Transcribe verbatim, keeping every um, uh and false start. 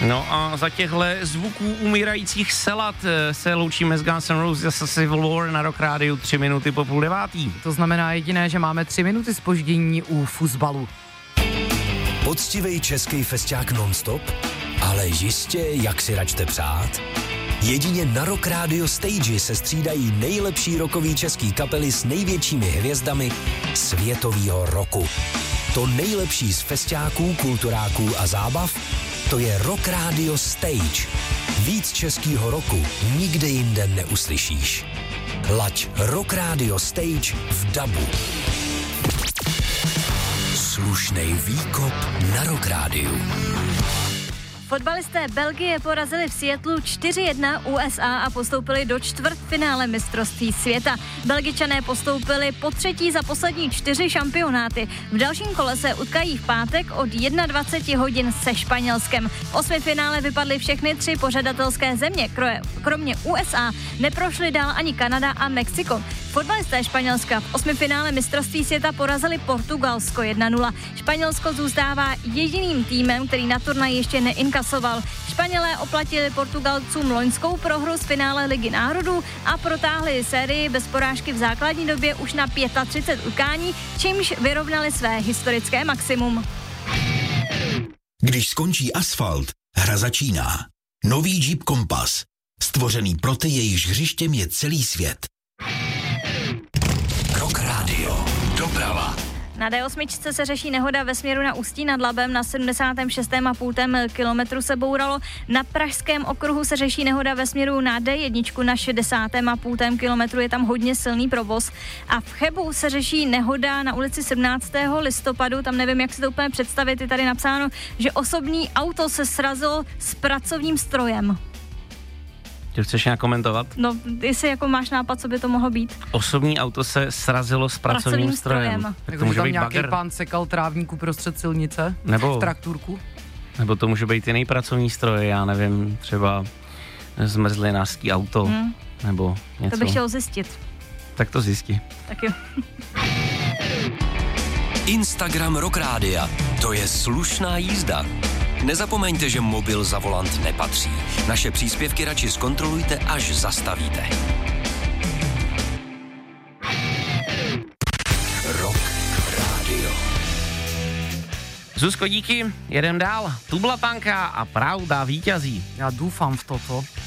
No a za těchto zvuků umírajících selat se loučíme s Guns N' Roses a Civil War na Rock Rádiu tři minuty po půl devátý. To znamená jediné, že máme tři minuty zpoždění u fuzbalu. Poctivej český festiák non-stop, ale jistě, jak si račte přát. Jedině na Rock Radio Stage se střídají nejlepší rockový český kapely s největšími hvězdami světovýho roku. To nejlepší z festiáků, kulturáků a zábav, to je Rock Radio Stage. Víc českýho roku nikde jinde neuslyšíš. Laď Rock Radio Stage v dabu. Slušnej výkop na Rock Rádiu. Fotbalisté Belgie porazili v Seattlu čtyři jedna U S A a postoupili do čtvrtfinále mistrovství světa. Belgičané postoupili po třetí za poslední čtyři šampionáty. V dalším kole se utkají v pátek od dvacet jedna hodin se Španělskem. V osmifinále vypadly všechny tři pořadatelské země. Kromě U S A neprošly dál ani Kanada a Mexiko. Fotbalisté Španělska v osmifinále mistrovství světa porazili Portugalsko jedna nula. Španělsko zůstává jediným týmem, který na turnaj ještě neinkasoval. Španělé oplatili Portugalcům loňskou prohru z finále Ligy národů a protáhli sérii bez porážky v základní době už na třicet pět utkání, čímž vyrovnali své historické maximum. Když skončí asfalt, hra začíná. Nový Jeep Compass. Stvořený pro ty, jejichž hřištěm je celý svět. Rock Radio. Doprava. Na D osm se řeší nehoda ve směru na Ústí nad Labem, na sedmdesátém šestém a půl kilometru se bouralo. Na pražském okruhu se řeší nehoda ve směru na D jedna na šedesátém a půl kilometru, je tam hodně silný provoz. A v Chebu se řeší nehoda na ulici sedmnáctého listopadu, tam nevím, jak si to úplně představit, je tady napsáno, že osobní auto se srazilo s pracovním strojem. Ty chceš nějak komentovat? No, jestli jako máš nápad, co by to mohlo být. Osobní auto se srazilo s pracovním, pracovním strojem. strojem. Tak to může být nějaký bagr. Pán sekal trávníku prostřed silnice? Nebo v traktůrku? Nebo to může být jiný pracovní stroj, já nevím, třeba zmrzlinářský auto, hmm. nebo něco. To bych chtěl zjistit. Tak to zjistí. Tak jo. Instagram Rock Rádia. To je slušná jízda. Nezapomeňte, že mobil za volant nepatří. Naše příspěvky radši zkontrolujte, až zastavíte. Rock Radio. Zuzko, díky, jedem dál. Tu byla Panka a pravda vítězí. Já doufám v toto.